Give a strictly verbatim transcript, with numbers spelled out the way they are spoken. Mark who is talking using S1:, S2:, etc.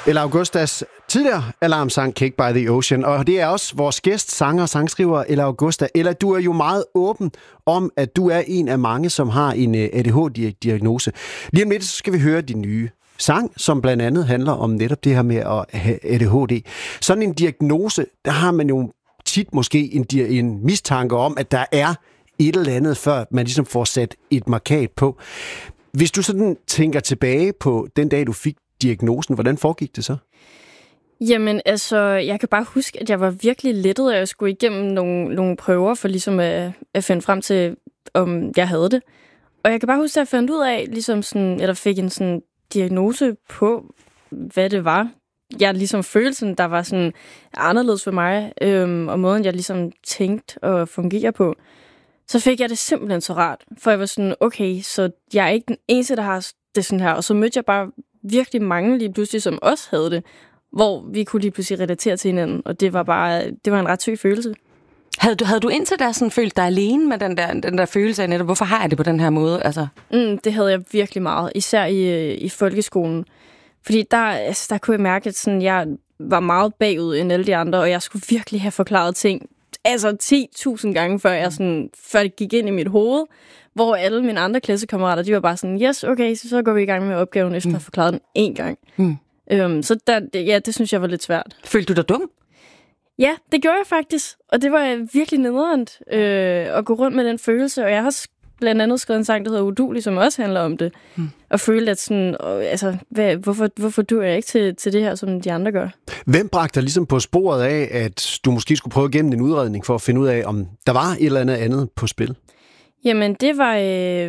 S1: Eller Augustas tidligere alarmsang Cake by the Ocean. Og det er også vores gæst, sanger og sangskriver Ella Augusta. Ella, du er jo meget åben om, at du er en af mange, som har en A D H D-diagnose. Lige om lidt så skal vi høre din nye sang, som blandt andet handler om netop det her med at have A D H D. Sådan en diagnose, der har man jo tit måske en, en mistanke om, at der er et eller andet, før man ligesom får sat et markat på. Hvis du sådan tænker tilbage på den dag, du fik diagnosen, hvordan foregik det så?
S2: Jamen, altså, jeg kan bare huske, at jeg var virkelig lettet, at jeg skulle igennem nogle, nogle prøver for ligesom at, at finde frem til, om jeg havde det. Og jeg kan bare huske, at jeg fandt ud af, ligesom sådan, eller fik en sådan diagnose på, hvad det var. Jeg ligesom følelsen, der var sådan anderledes for mig, øhm, og måden, jeg ligesom tænkte og fungerer på. Så fik jeg det simpelthen så rart, for jeg var sådan, okay, så jeg er ikke den eneste, der har det sådan her. Og så mødte jeg bare virkelig mange lige pludselig, som også havde det, hvor vi kunne lige pludselig relatere til hinanden, og det var bare, det var en ret syg følelse.
S3: Havde du, havde du indtil da sådan følt dig alene med den der, den der følelse af netop, hvorfor har jeg det på den her måde? Altså?
S2: Mm, det havde jeg virkelig meget, især i, i folkeskolen. Fordi der, altså, der kunne jeg mærke, at sådan, jeg var meget bagud end alle de andre, og jeg skulle virkelig have forklaret ting, altså ti tusind gange, før, jeg sådan, før det gik ind i mit hoved, hvor alle mine andre klassekammerater, de var bare sådan, yes, okay, så, så går vi i gang med opgaven, efter mm. at have forklaret den én gang. Mm. Øhm, så der, ja, det synes jeg var lidt svært.
S3: Følte du dig dum?
S2: Ja, det gjorde jeg faktisk, og det var virkelig nederent øh, at gå rundt med den følelse, og jeg har blandt andet skrevet en sang, der hedder Udulig, som også handler om det, mm. og føle, at sådan, øh, altså, hvad, hvorfor, hvorfor du er ikke til, til det her, som de andre gør?
S1: Hvem bragte dig ligesom på sporet af, at du måske skulle prøve igennem en udredning for at finde ud af, om der var et eller andet andet på spil?
S2: Jamen, det var... Øh,